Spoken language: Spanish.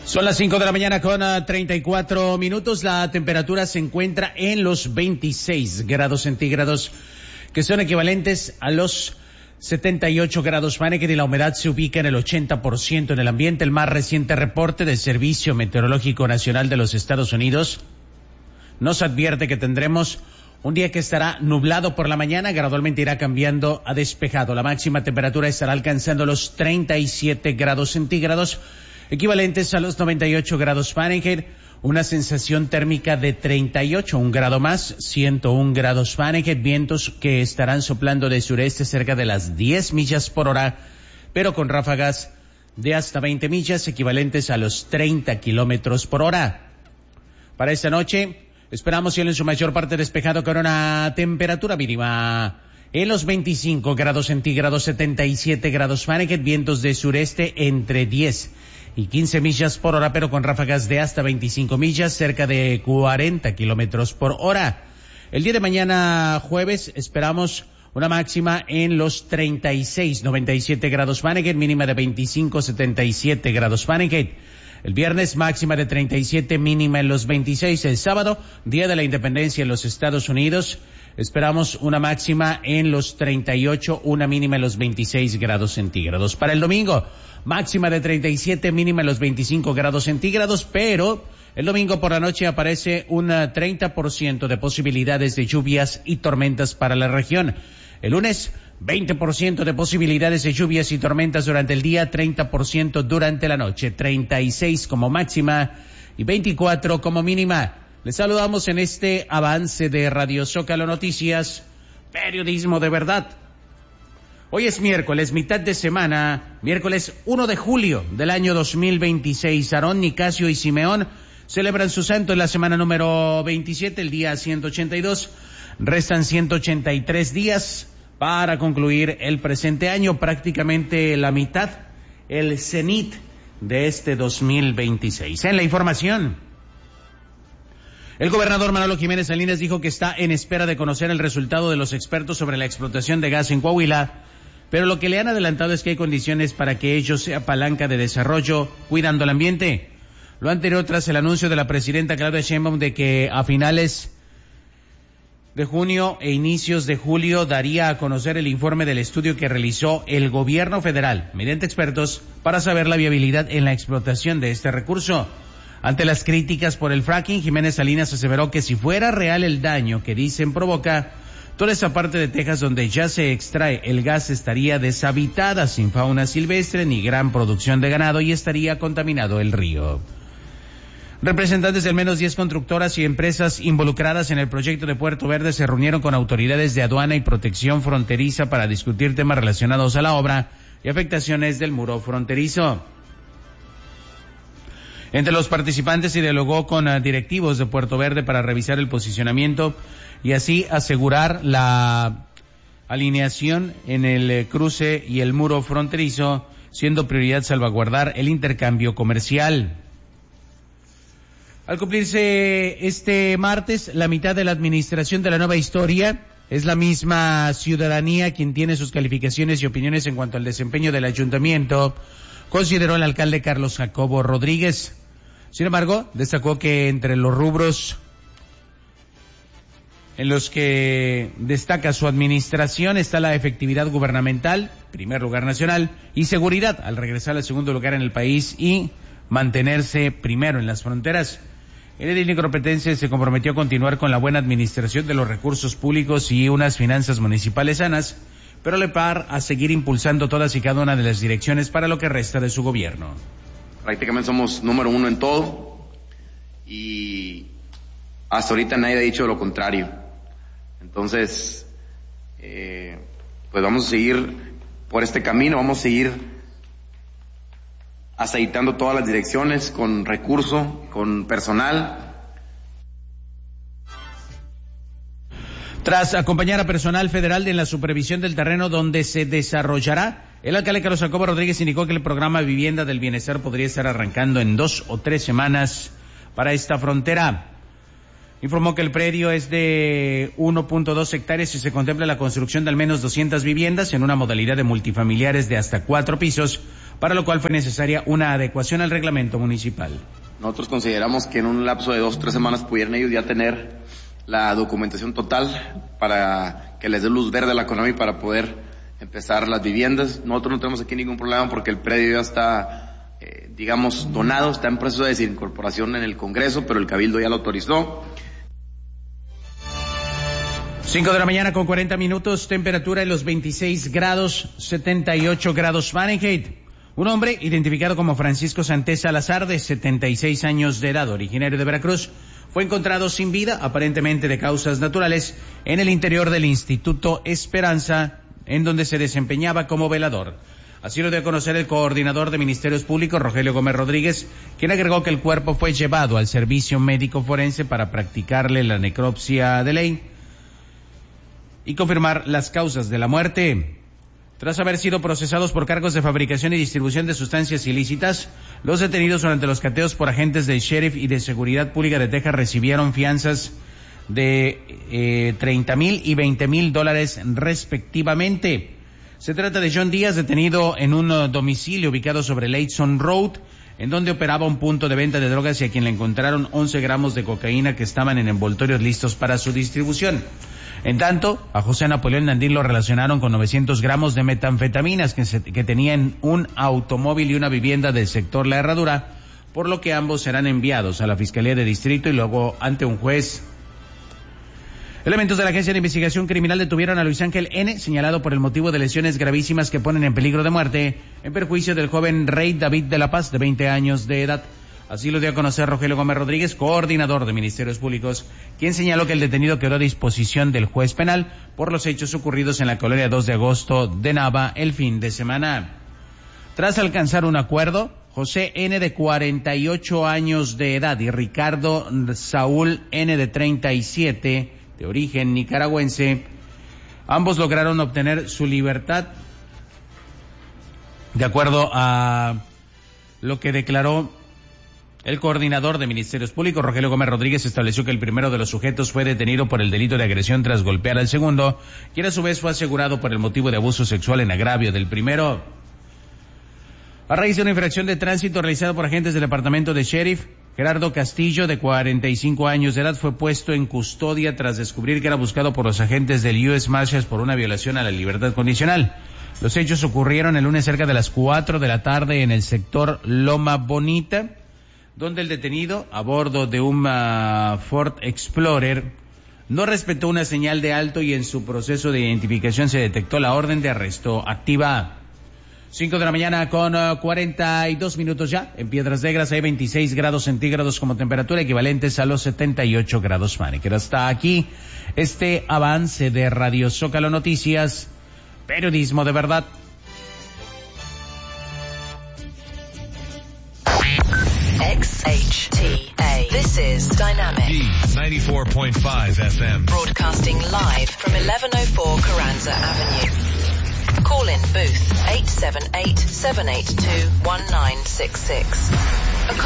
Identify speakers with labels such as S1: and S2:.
S1: Son las 5 de la mañana con 34 minutos. La temperatura se encuentra en los 26 grados centígrados, que son equivalentes a los 78 grados Fahrenheit, y la humedad se ubica en el 80% en el ambiente. El más reciente reporte del Servicio Meteorológico Nacional de los Estados Unidos nos advierte que tendremos un día que estará nublado por la mañana, gradualmente irá cambiando a despejado. La máxima temperatura estará alcanzando los 37 grados centígrados, equivalentes a los 98 grados Fahrenheit, una sensación térmica de 38, un grado más, 101 grados Fahrenheit, vientos que estarán soplando de sureste cerca de las 10 millas por hora, pero con ráfagas de hasta 20 millas, equivalentes a los 30 kilómetros por hora. Para esta noche esperamos cielo en su mayor parte despejado con una temperatura mínima en los 25 grados centígrados, 77 grados Fahrenheit, vientos de sureste entre 10 y 15 millas por hora, pero con ráfagas de hasta 25 millas, cerca de 40 kilómetros por hora. El día de mañana, jueves, esperamos una máxima en los 36, 97 grados Fahrenheit, mínima de 25, 77 grados Fahrenheit. El viernes, máxima de 37, mínima en los 26. El sábado, Día de la Independencia en los Estados Unidos, esperamos una máxima en los 38, una mínima en los 26 grados centígrados. Para el domingo, máxima de 37, mínima en los 25 grados centígrados, pero el domingo por la noche aparece un 30% de posibilidades de lluvias y tormentas para la región. El lunes, 20% de posibilidades de lluvias y tormentas durante el día, 30% durante la noche, 36 como máxima y 24 como mínima. Les saludamos en este avance de Radio Zócalo Noticias, periodismo de verdad. Hoy es miércoles, mitad de semana, miércoles 1 de julio del año 2026. Aarón, Nicasio y Simeón celebran su santo en la semana número 27, el día 182. Restan 183 días para concluir el presente año, prácticamente la mitad, el cenit de este 2026. En la información, el gobernador Manolo Jiménez Salinas dijo que está en espera de conocer el resultado de los expertos sobre la explotación de gas en Coahuila, pero lo que le han adelantado es que hay condiciones para que ello sea palanca de desarrollo, cuidando el ambiente. Lo anterior tras el anuncio de la presidenta Claudia Sheinbaum de que a finales de junio e inicios de julio daría a conocer el informe del estudio que realizó el gobierno federal mediante expertos para saber la viabilidad en la explotación de este recurso. Ante las críticas por el fracking, Jiménez Salinas aseveró que si fuera real el daño que dicen provoca, toda esa parte de Texas donde ya se extrae el gas estaría deshabitada, sin fauna silvestre ni gran producción de ganado, y estaría contaminado el río. Representantes de al menos 10 constructoras y empresas involucradas en el proyecto de Puerto Verde se reunieron con autoridades de aduana y protección fronteriza para discutir temas relacionados a la obra y afectaciones del muro fronterizo. Entre los participantes se dialogó con directivos de Puerto Verde para revisar el posicionamiento y así asegurar la alineación en el cruce y el muro fronterizo, siendo prioridad salvaguardar el intercambio comercial. Al cumplirse este martes la mitad de la administración de la nueva historia, es la misma ciudadanía quien tiene sus calificaciones y opiniones en cuanto al desempeño del ayuntamiento, consideró el alcalde Carlos Jacobo Rodríguez. Sin embargo, destacó que entre los rubros en los que destaca su administración está la efectividad gubernamental, primer lugar nacional, y seguridad, al regresar al segundo lugar en el país y mantenerse primero en las fronteras. El edil nicorepetense se comprometió a continuar con la buena administración de los recursos públicos y unas finanzas municipales sanas, pero le par a seguir impulsando todas y cada una de las direcciones para lo que resta de su gobierno.
S2: Prácticamente somos número uno en todo y hasta ahorita nadie ha dicho lo contrario. Entonces, pues vamos a seguir por este camino, vamos a seguir aceitando todas las direcciones con recurso, con personal.
S1: Tras acompañar a personal federal en la supervisión del terreno donde se desarrollará, el alcalde Carlos Jacobo Rodríguez indicó que el programa Vivienda del Bienestar podría estar arrancando en 2 o 3 semanas para esta frontera. Informó que el predio es de 1.2 hectáreas y se contempla la construcción de al menos 200 viviendas en una modalidad de multifamiliares de hasta 4 pisos para lo cual fue necesaria una adecuación al reglamento municipal.
S2: Nosotros consideramos que en un lapso de 2 o 3 semanas pudieran ellos ya tener la documentación total para que les dé luz verde a la CONAVI para poder empezar las viviendas. Nosotros no tenemos aquí ningún problema porque el predio ya está, donado, está en proceso de desincorporación en el Congreso, pero el Cabildo ya lo autorizó.
S1: 5 de la mañana con 40 minutos, temperatura en los 26 grados, 78 grados Fahrenheit. Un hombre identificado como Francisco Santés Salazar, de 76 años de edad, originario de Veracruz, fue encontrado sin vida, aparentemente de causas naturales, en el interior del Instituto Esperanza, en donde se desempeñaba como velador. Así lo dio a conocer el coordinador de Ministerios Públicos, Rogelio Gómez Rodríguez, quien agregó que el cuerpo fue llevado al servicio médico forense para practicarle la necropsia de ley y confirmar las causas de la muerte. Tras haber sido procesados por cargos de fabricación y distribución de sustancias ilícitas, los detenidos durante los cateos por agentes del sheriff y de Seguridad Pública de Texas recibieron fianzas de 30,000 y 20,000 dólares respectivamente. Se trata de John Díaz, detenido en un domicilio ubicado sobre Leighton Road, en donde operaba un punto de venta de drogas y a quien le encontraron 11 gramos de cocaína que estaban en envoltorios listos para su distribución. En tanto, a José Napoleón Landín lo relacionaron con 900 gramos de metanfetaminas que tenía en un automóvil y una vivienda del sector La Herradura, por lo que ambos serán enviados a la Fiscalía de Distrito y luego ante un juez. Elementos de la Agencia de Investigación Criminal detuvieron a Luis Ángel N., señalado por el motivo de lesiones gravísimas que ponen en peligro de muerte, en perjuicio del joven Rey David de la Paz, de 20 años de edad. Así lo dio a conocer Rogelio Gómez Rodríguez, coordinador de Ministerios Públicos, quien señaló que el detenido quedó a disposición del juez penal por los hechos ocurridos en la colonia 2 de agosto de Nava el fin de semana. Tras alcanzar un acuerdo, José N., de 48 años de edad, y Ricardo Saúl N., de 37, de origen nicaragüense, ambos lograron obtener su libertad, de acuerdo a lo que declaró el coordinador de Ministerios Públicos. Rogelio Gómez Rodríguez estableció que el primero de los sujetos fue detenido por el delito de agresión tras golpear al segundo, quien a su vez fue asegurado por el motivo de abuso sexual en agravio del primero. A raíz de una infracción de tránsito realizada por agentes del departamento de sheriff, Gerardo Castillo, de 45 años de edad, fue puesto en custodia tras descubrir que era buscado por los agentes del U.S. Marshals por una violación a la libertad condicional. Los hechos ocurrieron el lunes cerca de las 4 de la tarde en el sector Loma Bonita, donde el detenido, a bordo de un Ford Explorer, no respetó una señal de alto y en su proceso de identificación se detectó la orden de arresto activa. 5 de la mañana con 42 minutos ya. En Piedras Negras hay 26 grados centígrados como temperatura, equivalentes a los 78 grados Fahrenheit. Hasta aquí este avance de Radio Zócalo Noticias, periodismo de verdad.
S3: XHTA. This is Dynamic.
S4: D94.5 FM.
S3: Broadcasting live from 1104 Carranza Avenue. Call in booth 878-782-1966.